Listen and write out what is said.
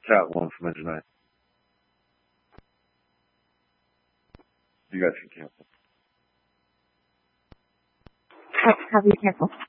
Chat one from Edge. You guys can cancel. Have you canceled?